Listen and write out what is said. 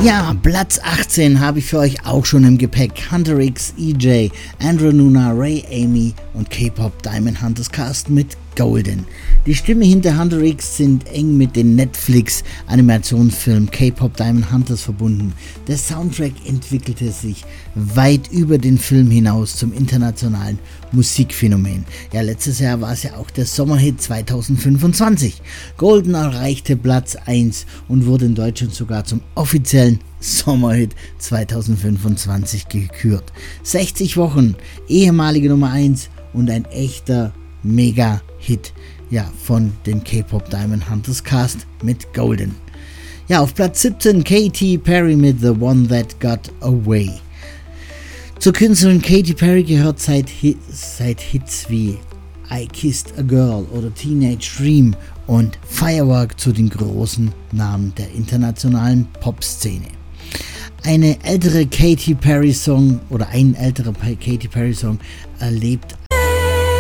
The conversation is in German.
Ja, Platz 18 habe ich für euch auch schon im Gepäck. Hunter X, EJ, Andrew Nuna, Ray Amy und K-Pop Diamond Hunters Cast mit Golden. Die Stimme hinter Hunter X sind eng mit dem Netflix-Animationsfilm K-Pop Diamond Hunters verbunden. Der Soundtrack entwickelte sich weit über den Film hinaus zum internationalen Musikphänomen. Ja, letztes Jahr war es ja auch der Sommerhit 2025. Golden erreichte Platz 1 und wurde in Deutschland sogar zum offiziellen Sommerhit 2025 gekürt. 60 Wochen, ehemalige Nummer 1 und ein echter Mega-Hit, ja, von dem K-Pop Diamond Hunters Cast mit Golden. Ja, auf Platz 17 Katy Perry mit The One That Got Away. Zur Künstlerin Katy Perry gehört seit Hits wie I Kissed a Girl oder Teenage Dream und Firework zu den großen Namen der internationalen Popszene. Ein älterer Katy Perry Song erlebt